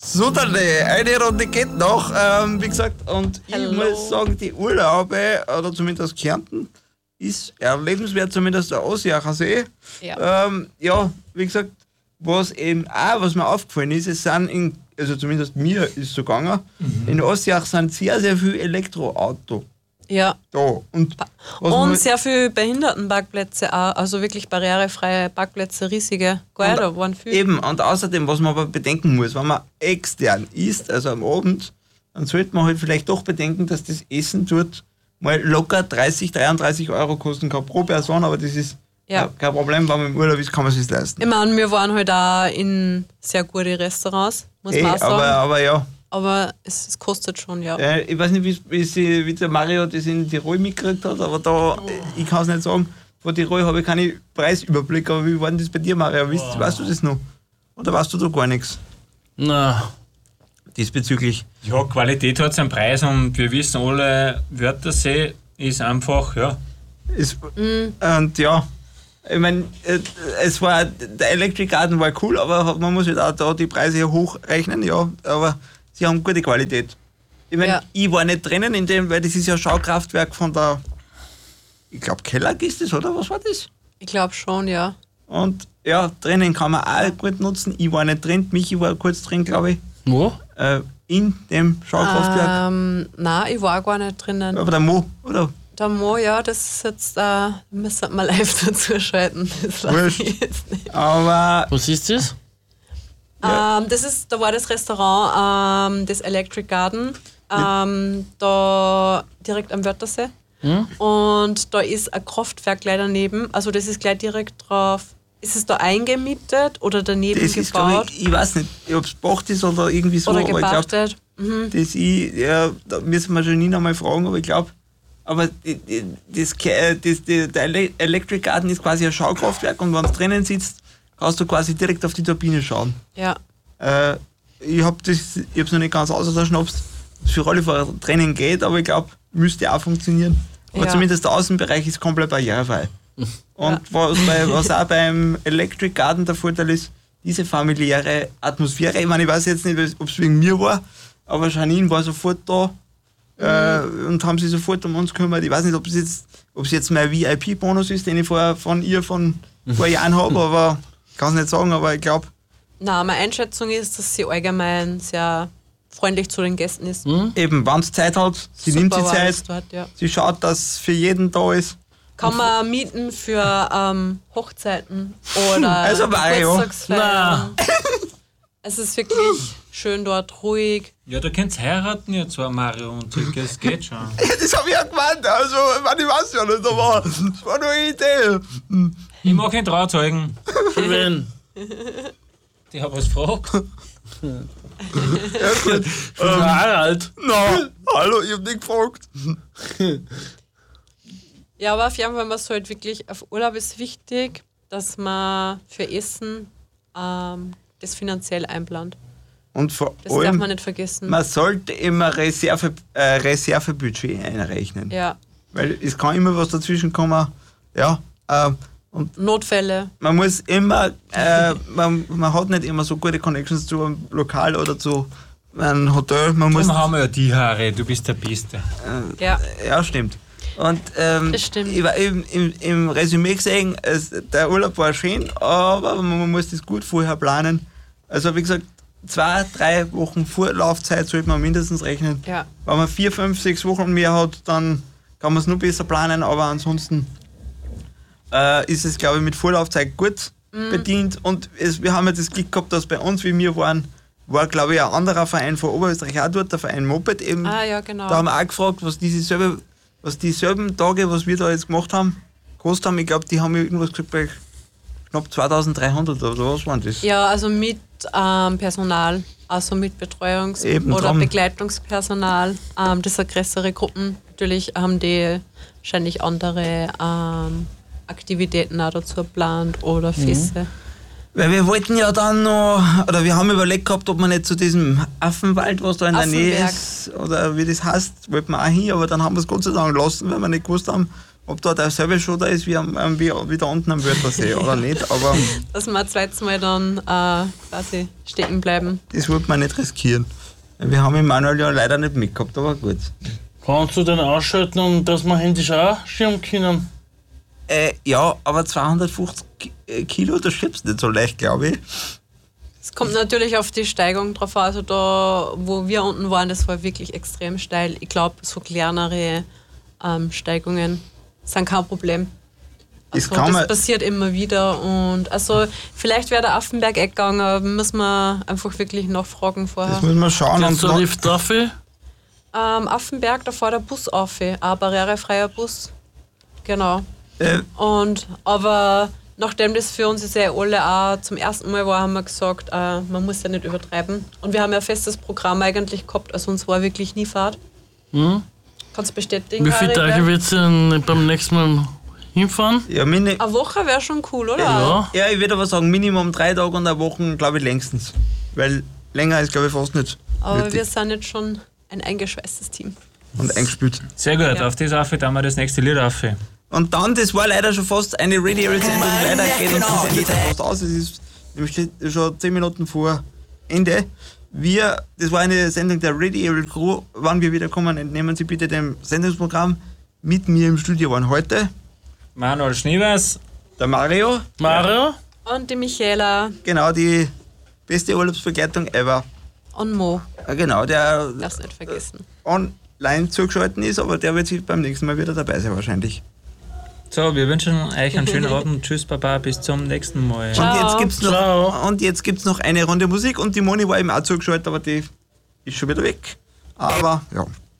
So, dann eine Runde geht noch, wie gesagt, und ich muss sagen, die Urlaube, oder zumindest Kärnten, ist erlebenswert, zumindest der Ossiacher See. Ja, wie gesagt, was mir aufgefallen ist, es sind, also zumindest mir ist so gegangen, in Ossiach sind sehr, sehr viele Elektroautos. Ja. Da. Und sehr viele Behindertenparkplätze auch, also wirklich barrierefreie Parkplätze, riesige. Geil, da waren viele. Eben, und außerdem, was man aber bedenken muss, wenn man extern isst, also am Abend, dann sollte man halt vielleicht doch bedenken, dass das Essen dort mal locker 30, 33 Euro kosten kann pro Person, aber das ist kein Problem, wenn man im Urlaub ist, kann man es sich leisten. Ich meine, wir waren halt auch in sehr gute Restaurants, muss man auch sagen. Aber ja. Aber es kostet schon, ja. Ich weiß nicht, wie der Mario das in Tirol mitgekriegt hat, aber da, ich kann es nicht sagen, von Tirol habe ich keinen Preisüberblick, aber wie war denn das bei dir, Mario? Weißt du das noch? Oder weißt du da gar nichts? Na. Diesbezüglich? Ja, Qualität hat seinen Preis und wir wissen alle, Wörthersee ist einfach, ja. Und ja, ich meine, der Electric Garden war cool, aber man muss halt auch da die Preise hochrechnen, ja, aber sie haben gute Qualität. Ich meine, ich war nicht drinnen in dem, weil das ist ja Schaukraftwerk von der, ich glaube Kellag ist das, oder? Was war das? Ich glaube schon, ja. Und ja, drinnen kann man auch gut nutzen. Ich war nicht drin, Michi war kurz drin, glaube ich. Wo? In dem Schaukraftwerk. Nein, ich war gar nicht drinnen. Aber der Mo, oder? Der Mo, ja, das ist jetzt, müssen wir live dazu schalten. Das weiß ich jetzt nicht. Aber was ist das? Da war das Restaurant, das Electric Garden, da direkt am Wörthersee. Und da ist ein Kraftwerk gleich daneben, also das ist gleich direkt drauf. Ist es da eingemietet oder daneben das gebaut? Ich weiß nicht, ob es gebacht ist oder irgendwie so. Oder aber gepachtet. Ich glaub, da müssen wir schon nie noch mal fragen, aber ich glaube, der Electric Garden ist quasi ein Schaukraftwerk und wenn du drinnen sitzt, kannst du quasi direkt auf die Turbine schauen. Ja. Ich hab's noch nicht ganz außerschnapst, für alle Fahrer Training geht, aber ich glaube, müsste auch funktionieren. Aber zumindest der Außenbereich ist komplett barrierefrei. Und was auch beim Electric Garden der Vorteil ist, diese familiäre Atmosphäre. Ich meine, ich weiß jetzt nicht, ob es wegen mir war, aber Janine war sofort da und haben sich sofort um uns gekümmert. Ich weiß nicht, ob es jetzt mein VIP-Bonus ist, den ich von vor Jahren habe, aber ich kann es nicht sagen, aber ich glaube. Nein, meine Einschätzung ist, dass sie allgemein sehr freundlich zu den Gästen ist. Eben, wenn sie Zeit hat, sie nimmt sich Zeit, dort, sie schaut, dass für jeden da ist. Kann man mieten für Hochzeiten oder also Geburtstagsfeiern. Es ist wirklich schön dort, ruhig. Ja, du kannst heiraten jetzt zwar, Mario, und das geht schon. Das habe ich ja gemeint, also ich weiß ja nicht, aber das war nur eine Idee. Ich mag einen Trauzeugen. Für wen? Die haben was gefragt. Ja gut. Für Harald? Nein, hallo, ich hab nicht gefragt. Ja, aber auf jeden Fall, was halt wirklich auf Urlaub ist wichtig, dass man für Essen das finanziell einplant. Und vor das allem, darf man nicht vergessen. Man sollte immer Reservebudget einrechnen. Ja. Weil es kann immer was dazwischen kommen. Ja. Und Notfälle. Man muss immer, man hat nicht immer so gute Connections zu einem Lokal oder zu einem Hotel. Darum haben wir ja die Haare, du bist der Beste. Ja, stimmt. Und das stimmt. Ich war im Resümee gesehen, der Urlaub war schön, aber man muss das gut vorher planen. Also wie gesagt, 2-3 Wochen Vorlaufzeit sollte man mindestens rechnen. Ja. Wenn man 4, 5, 6 Wochen mehr hat, dann kann man es nur besser planen, aber ansonsten ist es, glaube ich, mit Vorlaufzeit gut bedient. Und wir haben ja das Glück gehabt, dass bei uns, wie wir waren, war, glaube ich, ein anderer Verein von Oberösterreich auch dort, der Verein Moped eben. Ja, genau. Da haben wir auch gefragt, was dieselben Tage, was wir da jetzt gemacht haben, gekostet haben. Ich glaube, die haben irgendwas gesagt bei knapp 2300 oder was waren das? Ja, also mit Personal, also mit Betreuungs- eben oder drum. Begleitungspersonal. Das sind größere Gruppen. Natürlich haben die wahrscheinlich andere Aktivitäten auch dazu geplant oder Feste. Weil wir wollten ja dann noch, oder wir haben überlegt gehabt, ob man nicht zu diesem Affenwald, was da in der Nähe ist, oder wie das heißt, wollten wir auch hin, aber dann haben wir es Gott sei Dank gelassen, weil wir nicht gewusst haben, ob da derselbe Show da ist wie da unten am Wörthersee oder nicht, aber Dass wir ein zweites Mal dann quasi stecken bleiben. das wird man nicht riskieren. Wir haben Manuel ja leider nicht mitgehabt, aber gut. Kannst du den ausschalten und dass wir händisch auch schirmen können? Ja, aber 250 Kilo, das schiebst nicht so leicht, glaube ich. Es kommt natürlich auf die Steigung drauf an. Also da, wo wir unten waren, das war wirklich extrem steil. Ich glaube, so kleinere Steigungen sind kein Problem. Also, das passiert immer wieder. Und also vielleicht wäre der Affenberg gegangen, aber müssen wir einfach wirklich nachfragen vorher. Das müssen wir schauen. Kannst du Lift drauf? Affenberg, da fährt der Bus auf, ein barrierefreier Bus. Genau. Aber nachdem das für uns ja alle auch zum ersten Mal war, haben wir gesagt, man muss ja nicht übertreiben. Und wir haben ja ein festes Programm eigentlich gehabt, also uns war wirklich nie Fahrt. Hm? Kannst du bestätigen? Wie viele Tage wird es beim nächsten Mal hinfahren? Ja, eine Woche wäre schon cool, oder? Ja. Ich würde aber sagen, Minimum 3 Tage und eine Woche, glaube ich, längstens. Weil länger ist, glaube ich, fast nicht. Aber nötig. wir sind jetzt schon ein eingeschweißtes Team. Und eingespielt. Sehr gut, Ja. auf das auf, dann wir das nächste Lied auf. Und dann, das war leider schon fast eine Radio-Sendung. Leider geht uns die Sendung fast aus. Es ist nämlich schon 10 Minuten vor Ende. Das war eine Sendung der Radio Crew. Wann wir wieder kommen, entnehmen Sie bitte dem Sendungsprogramm. Mit mir im Studio waren heute Manuel Schneeweiß. der Mario. Mario? Und die Michaela Genau, die beste Urlaubsbegleitung ever. und Mo, Genau, der darfst nicht vergessen. online zugeschaltet ist, aber der wird sich beim nächsten Mal wieder dabei sein wahrscheinlich. So, wir wünschen euch einen schönen Abend. Tschüss, Baba, bis zum nächsten Mal. Ciao. Und jetzt gibt's noch eine Runde Musik und die Moni war eben auch zugeschaltet, aber die ist schon wieder weg. Aber ja.